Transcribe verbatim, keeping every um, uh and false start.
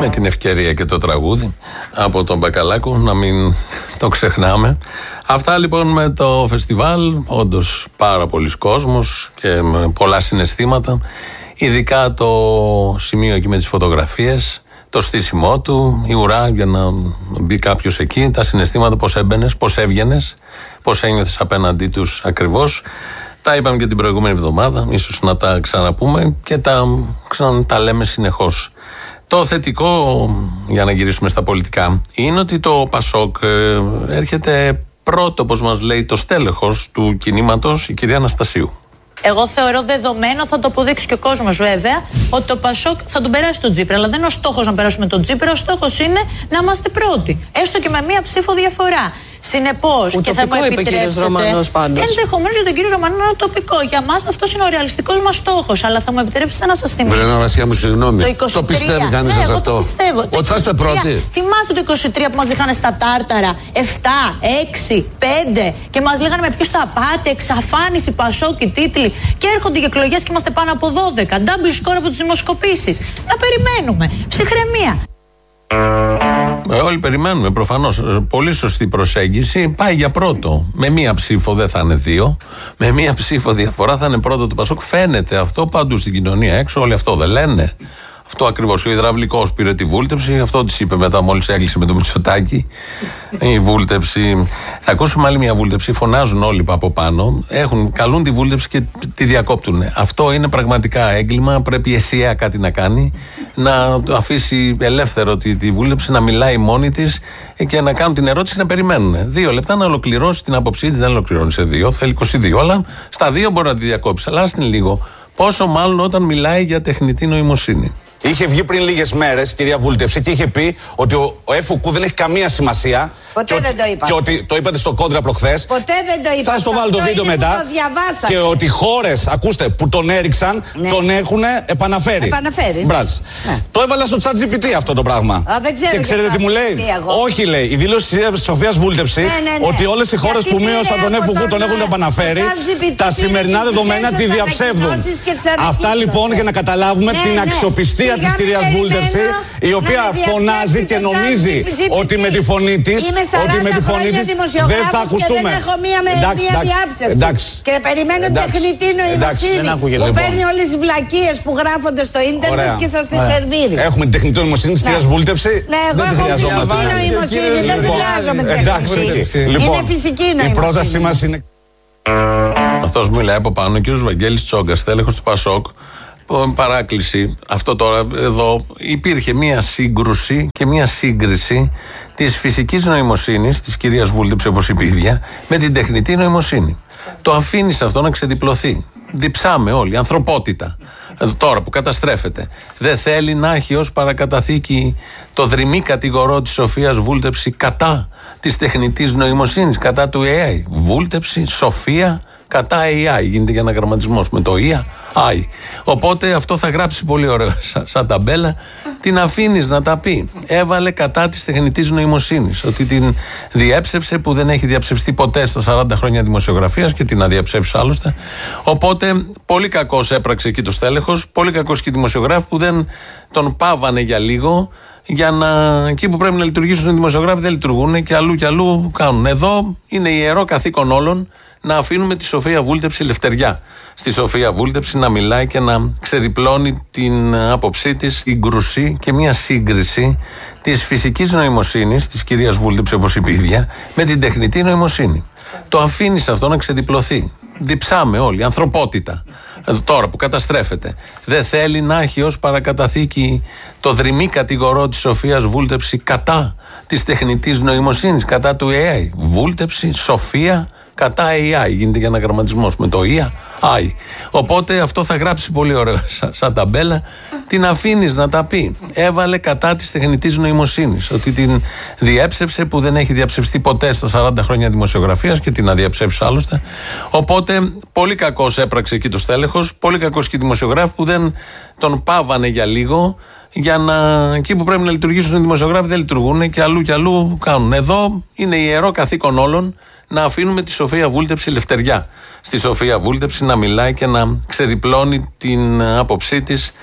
Με την ευκαιρία και το τραγούδι από τον Μπακαλάκο, να μην το ξεχνάμε. Αυτά λοιπόν με το φεστιβάλ, όντως πάρα πολλοί κόσμος και με πολλά συναισθήματα. Ειδικά το σημείο εκεί με τις φωτογραφίες, το στήσιμό του, η ουρά για να μπει κάποιος εκεί, τα συναισθήματα, πώς έμπαινες, πώς έβγαινες, πώς ένιωθες απέναντί τους ακριβώς. Τα είπαμε και την προηγούμενη εβδομάδα, ίσως να τα ξαναπούμε και τα, ξανα, τα λέμε συνεχώς. Το θετικό, για να γυρίσουμε στα πολιτικά, είναι ότι το Πασόκ ε, έρχεται πρώτο, όπως μας λέει το στέλεχος του κινήματος, η κυρία Αναστασίου. Εγώ θεωρώ δεδομένο, θα το αποδείξει και ο κόσμος βέβαια, ότι το Πασόκ θα τον περάσει τον Τσίπρα. Αλλά δεν είναι ο στόχος να περάσουμε τον Τσίπρα, ο στόχος είναι να είμαστε πρώτοι. Έστω και με μία ψήφο διαφορά. Συνεπώς, και θα μου επιτρέψετε. Ενδεχομένως για τον κύριο Ρωμανό είναι τοπικό. Για μας αυτός είναι ο ρεαλιστικός μας στόχος. Αλλά θα μου επιτρέψετε να σας θυμίσω. Βρε Βασιά μου, συγγνώμη. Το, είκοσι τρία, το πιστεύει κανείς ναι, σε αυτό. Το πιστεύω. Ότι θα είστε πρώτοι. Θυμάστε το είκοσι τρία που μας είχαν στα τάρταρα επτά, έξι, πέντε και μας λέγανε με ποιους θα πάτε, εξαφάνιση, Πασόκ, οι τίτλοι. Και έρχονται οι εκλογές και είμαστε πάνω από δώδεκα. Double score από τις δημοσκοπήσεις. Να περιμένουμε. Ψυχραιμία. Ε, όλοι περιμένουμε προφανώς. Πολύ σωστή προσέγγιση. Πάει για πρώτο. Με μία ψήφο δεν θα είναι δύο. Με μία ψήφο διαφορά θα είναι πρώτο το Πασόκ. Φαίνεται αυτό παντού στην κοινωνία έξω. Όλοι αυτό δεν λένε. Αυτό ακριβώς. Και ο υδραυλικός πήρε τη βούλτεψη. Αυτό της είπε μετά, μόλις έκλεισε με το Μητσοτάκη. Η βούλτεψη. Θα ακούσουμε άλλη μια βούλτεψη. Φωνάζουν όλοι από πάνω. Έχουν, καλούν τη βούλτεψη και τη διακόπτουν. Αυτό είναι πραγματικά έγκλημα. Πρέπει η ΕΣΥΑ κάτι να κάνει. Να το αφήσει ελεύθερο τη, τη βούλτεψη, να μιλάει μόνη της και να κάνουν την ερώτηση και να περιμένουν. Δύο λεπτά να ολοκληρώσει την άποψή της. Δεν ολοκληρώνει σε δύο. Θέλει είκοσι δύο. Αλλά στα δύο μπορεί να τη διακόψει. Αλλά άστην λίγο. Πόσο μάλλον όταν μιλάει για τεχνητή νοημοσύνη. Είχε βγει πριν λίγες μέρες, κυρία Βούλτεψη, και είχε πει ότι ο, ο ΕΦΟΚΟΥ δεν έχει καμία σημασία. Ποτέ δεν το είπα. Και ότι το είπατε στο κόντρα προχθές. Ποτέ δεν το είπα. Θα στο βάλω το βίντεο μετά. Το και ότι χώρες, ακούστε, που τον έριξαν, ναι, τον έχουν επαναφέρει. Επαναφέρει. Ναι. Το έβαλα στο ChatGPT αυτό το πράγμα. Α, δεν ξέρω. Και ξέρετε τι μου λέει? Όχι, λέει. Η δήλωση της Σοφίας Βούλτεψη, ναι, ναι, ναι, ότι όλες οι χώρες που μείωσαν τον ΕΦΟΚΟΥ τον έχουν επαναφέρει. Τα σημερινά δεδομένα τη διαψεύδουν. Αυτά λοιπόν για να καταλάβουμε την αξιοπιστία της κυρίας Βούλτεψη, η οποία φωνάζει και νομίζει ότι με τη φωνή της, ότι με τη φωνή της δεν θα ακουστούμε. Δεν έχω μία, με, εντάξει, μία εντάξει, διάψευση. Εντάξει, και περιμένω τεχνητή νοημοσύνη που λοιπόν παίρνει όλες τις βλακίες που γράφονται στο ίντερνετ. Ωραία. Και σας τις σερβίρει. Έχουμε την τεχνητή νοημοσύνη της κυρίας Βούλτεψη. Ναι, εγώ έχω φυσική νοημοσύνη, δεν χρειάζομαι τεχνητή. Είναι φυσική νοημοσύνη. Η πρότασή μας είναι... Αυτός μιλάει από πάνω, ο κ. Βαγγέλης Τσόγκας, τέλεχος του Πασόκ. Παράκληση. Αυτό τώρα εδώ υπήρχε μία σύγκρουση και μία σύγκριση της φυσικής νοημοσύνης της κυρίας Βούλτεψη, όπως είπε η ίδια, με την τεχνητή νοημοσύνη. Το αφήνει αυτό να ξεδιπλωθεί. Διψάμε όλοι, ανθρωπότητα. Τώρα που καταστρέφεται. Δεν θέλει να έχει ως παρακαταθήκη το δρυμή κατηγορό της Σοφίας Βούλτεψη κατά της τεχνητής νοημοσύνης, κατά του έι άι. Βούλτεψη, Σοφία, κατά έι άι. Γίνεται και αναγραμματισμός με το ΙΑ. Άι. Οπότε αυτό θα γράψει πολύ ωραίο σαν, σαν ταμπέλα. Την αφήνεις να τα πει. Έβαλε κατά της τεχνητής νοημοσύνης. Ότι την διέψευσε, που δεν έχει διαψευστεί ποτέ στα σαράντα χρόνια δημοσιογραφίας και την αδιαψεύσει άλλωστε. Οπότε πολύ κακός έπραξε εκεί το στέλεχος. Πολύ κακός και οι δημοσιογράφοι που δεν τον πάβανε για λίγο. Για να εκεί που πρέπει να λειτουργήσουν οι δημοσιογράφοι δεν λειτουργούν και αλλού και αλλού κάνουν. Εδώ είναι ιερό καθήκον όλων να αφήνουμε τη Σοφία Βούλτεψη ελευθεριά. Στη Σοφία Βούλτεψη να μιλάει και να ξεδιπλώνει την άποψή της, η γκρουσή και μια σύγκριση της φυσικής νοημοσύνης της κυρίας Βούλτεψη, όπως είπε η ίδια, με την τεχνητή νοημοσύνη. Το αφήνεις αυτό να ξεδιπλωθεί. Διψάμε όλοι, ανθρωπότητα. Τώρα που καταστρέφεται. Δεν θέλει να έχει ως παρακαταθήκη το δρυμή κατηγορό της Σοφίας Βούλτεψη κατά της τεχνητής νοημοσύνης, κατά του έι άι. Βούλτεψη, Σοφία, κατά έι άι. Γίνεται και αναγραμματισμός με το ΙΑ. Άι. Οπότε αυτό θα γράψει πολύ ωραίο σαν, σαν ταμπέλα. Την αφήνεις να τα πει. Έβαλε κατά της τεχνητής νοημοσύνης. Ότι την διέψευσε, που δεν έχει διαψευστεί ποτέ στα σαράντα χρόνια δημοσιογραφίας και την αδιαψεύσει άλλωστε. Οπότε πολύ κακός έπραξε εκεί το στέλεχος. Πολύ κακός και οι δημοσιογράφοι που δεν τον πάβανε για λίγο. Για να εκεί που πρέπει να λειτουργήσουν οι δημοσιογράφοι δεν λειτουργούν και αλλού και αλλού κάνουν. Εδώ είναι ιερό καθήκον όλων να αφήνουμε τη Σοφία Βούλτεψη ελευθεριά. Στη Σοφία Βούλτεψη να μιλάει και να ξεδιπλώνει την άποψή της,